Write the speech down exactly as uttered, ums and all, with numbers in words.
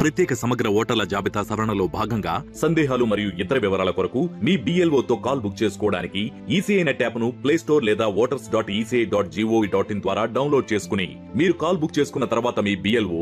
ప్రత్యేక సమగ్ర ఓటర్ల జాబితా సవరణలో భాగంగా సందేహాలు మరియు ఇతర వివరాల కొరకు మీ బిఎల్ఓ తో కాల్ బుక్ చేసుకోవడానికి ఈసీఐ నెట్ యాప్ ను ప్లే స్టోర్ లేదా voters dot ECI dot GOV dot in ద్వారా డౌన్లోడ్ చేసుకుని మీరు కాల్ బుక్ చేసుకున్న తర్వాత మీ బిఎల్ఓ